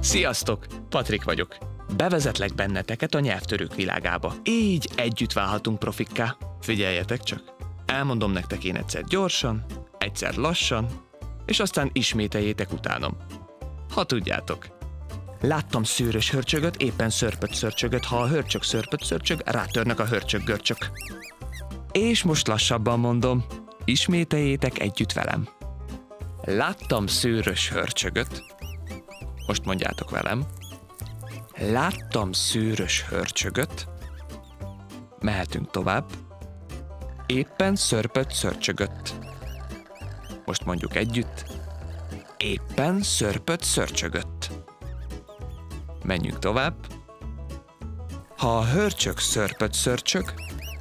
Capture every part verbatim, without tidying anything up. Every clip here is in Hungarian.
Sziasztok! Patrik vagyok. Bevezetlek benneteket a nyelvtörők világába. Így együtt válhatunk profikká. Figyeljetek csak! Elmondom nektek én egyszer gyorsan, egyszer lassan, és aztán ismételjétek utánom. Ha tudjátok. Láttam szőrös hörcsögöt, éppen szörpöt szörcsögöt, ha a hörcsög szörpöt szörcsög, rátörnek a hörcsög görcsök. És most lassabban mondom, ismételjétek együtt velem. Láttam szőrös hörcsögöt. Most mondjátok velem. Láttam szőrös hörcsögöt. Mehetünk tovább. Éppen szörpöt szörcsögött. Most mondjuk együtt. Éppen szörpöt szörcsögött. Menjünk tovább. Ha a hörcsög szörpöt szörcsög.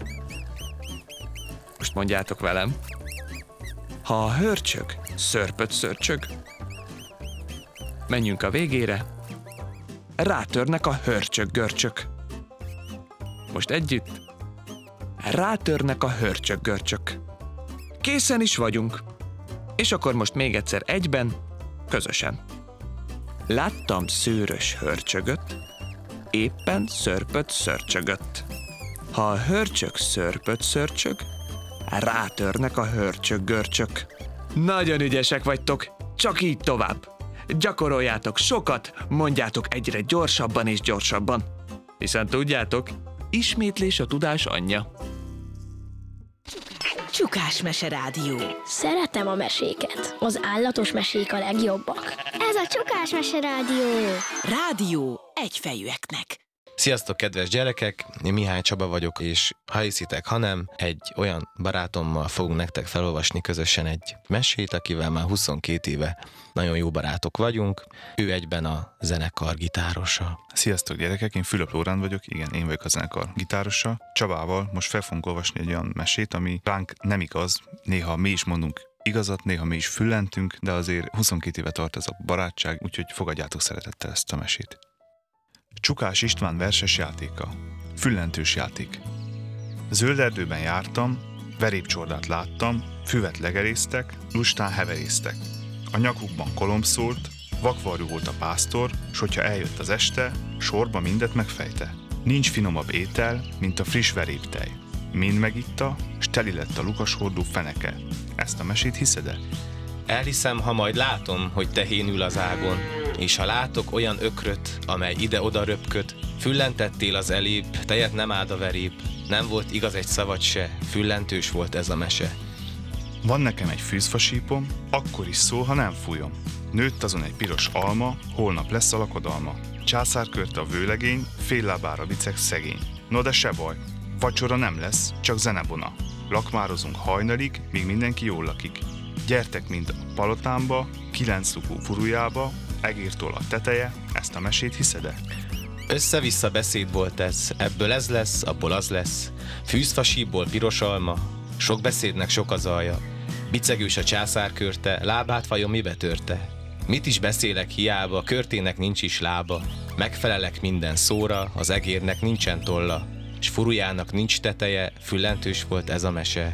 Most mondjátok velem. Ha a hörcsög szörpöt szörcsög. Menjünk a végére. Rátörnek a hörcsög görcsök. Most együtt. Rátörnek a hörcsög görcsök. Készen is vagyunk. És akkor most még egyszer egyben, közösen. Láttam szőrös hörcsögöt, éppen szörpöt szörcsögött. Ha a hörcsög szörpöt szörcsög, rátörnek a hörcsög görcsök. Nagyon ügyesek vagytok, csak így tovább. Gyakoroljátok sokat, mondjátok egyre gyorsabban és gyorsabban. Hiszen tudjátok, ismétlés a tudás anyja. Csukás Mese Rádió. Szeretem a meséket. Az állatos mesék a legjobbak. Ez a Csukás Mese Rádió. Rádió egyfejűeknek. Sziasztok, kedves gyerekek! Én Mihály Csaba vagyok, és ha hiszitek, ha nem, egy olyan barátommal fogunk nektek felolvasni közösen egy mesét, akivel már huszonkét éve nagyon jó barátok vagyunk. Ő egyben a zenekar gitárosa. Sziasztok, gyerekek! Én Fülöp Lóránd vagyok, igen, én vagyok a zenekar gitárosa. Csabával most fel fogunk olvasni egy olyan mesét, ami ránk nem igaz, néha mi is mondunk igazat, néha mi is füllentünk, de azért huszonkét éve tart ez a barátság, úgyhogy fogadjátok szeretettel ezt a mesét. Csukás István verses játéka. Füllentős játék. Zöld erdőben jártam, verépcsordát láttam, füvet legerésztek, lustán heverésztek. A nyakukban kolomb szólt, vakvarjú volt a pásztor, s hogyha eljött az este, sorba mindet megfejte. Nincs finomabb étel, mint a friss veréptej. Mind megitta, s teli lett a lukashordó feneke. Ezt a mesét hiszed-e? Elhiszem, ha majd látom, hogy tehén ül az ágon, és ha látok olyan ökröt, amely ide-oda röpköd, füllentettél az elébb, tejet nem áld a verép, nem volt igaz egy szavad se, füllentős volt ez a mese. Van nekem egy fűzfasípom, akkor is szól, ha nem fújom. Nőtt azon egy piros alma, holnap lesz a lakodalma. Császár körte a vőlegény, fél lábára viceg szegény. No de se baj, vacsora nem lesz, csak zenebona. Lakmározunk hajnalig, míg mindenki jól lakik. Gyertek mind a palotámba, kilenc lukú furujába, egértól a teteje, ezt a mesét hiszed-e? Össze-vissza beszéd volt ez, ebből ez lesz, abból az lesz. Fűzfasíból piros alma, sok beszédnek sok az alja. Bicegős a császár körte, lábát vajon mibe törte? Mit is beszélek hiába, körtének nincs is lába. Megfelelek minden szóra, az egérnek nincsen tolla, s furujának nincs teteje, füllentős volt ez a mese.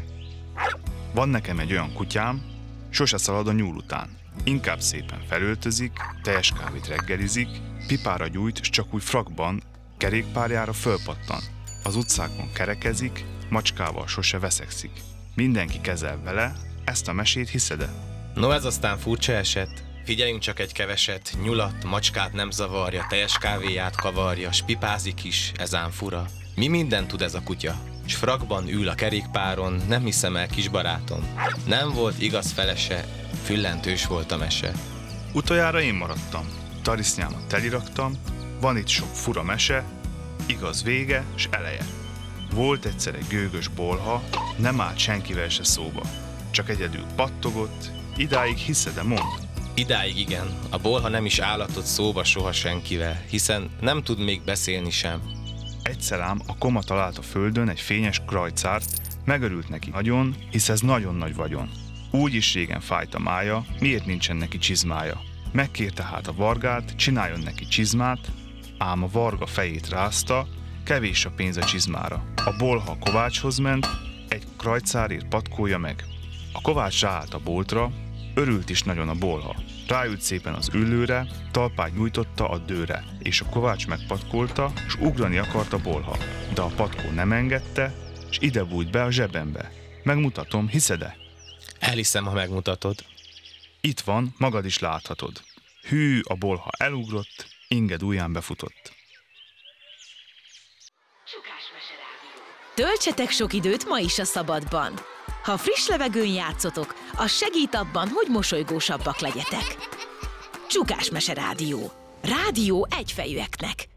Van nekem egy olyan kutyám, sose szalad a nyúl után. Inkább szépen felöltözik, teljes kávét reggelizik, pipára gyújt, s csak úgy frakban, kerékpárjára fölpattan. Az utcákon kerekezik, macskával sose veszekszik. Mindenki kezel vele, ezt a mesét hiszed-e? No ez aztán furcsa eset. Figyeljünk csak egy keveset, nyulat, macskát nem zavarja, teljes kávéját kavarja, s pipázik is, ez ám fura. Mi mindent tud ez a kutya? S frakban ül a kerékpáron, nem hiszem el, kis barátom. Nem volt igaz felese, füllentős volt a mese. Utoljára én maradtam, tarisznyámat teliraktam, van itt sok fura mese, igaz vége s eleje. Volt egyszer egy gőgös bolha, nem állt senkivel se szóba. Csak egyedül pattogott, idáig hiszed-e, mondd? Idáig igen, a bolha nem is állatot szóba soha senkivel, hiszen nem tud még beszélni sem. Egyszer ám a koma talált a földön egy fényes krajcárt, megörült neki nagyon, hisz ez nagyon nagy vagyon. Úgy is régen fájt a mája, miért nincsen neki csizmája. Megkérte hát a vargát, csináljon neki csizmát, ám a varga fejét rázta, kevés a pénz a csizmára. A bolha a kovácshoz ment, egy krajcárért patkója meg. A kovács ráállt a boltra, örült is nagyon a bolha. Ráült szépen az üllőre, talpát nyújtotta a dőre, és a kovács megpatkolta, s ugrani akart a bolha. De a patkó nem engedte, s ide bújt be a zsebembe. Megmutatom, hiszed-e? Elhiszem, ha megmutatod. Itt van, magad is láthatod. Hű, a bolha elugrott, inged ujján befutott. Töltsetek sok időt ma is a szabadban. Ha friss levegőn játszotok, az segít abban, hogy mosolygósabbak legyetek. Csukásmese Rádió. Rádió egyfejűeknek.